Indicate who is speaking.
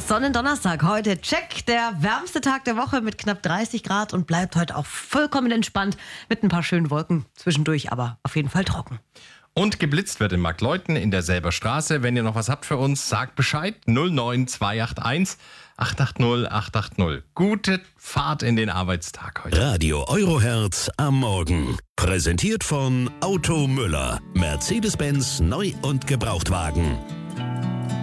Speaker 1: Sonnendonnerstag, heute check, der wärmste Tag der Woche mit knapp 30 Grad und bleibt heute auch vollkommen entspannt mit ein paar schönen Wolken zwischendurch, aber auf jeden Fall trocken.
Speaker 2: Und geblitzt wird in Marktleuthen in derselben Straße. Wenn ihr noch was habt für uns, sagt Bescheid. 09281 880 880. Gute Fahrt in den Arbeitstag heute.
Speaker 3: Radio Eurohertz am Morgen. Präsentiert von Auto Müller. Mercedes-Benz Neu- und Gebrauchtwagen.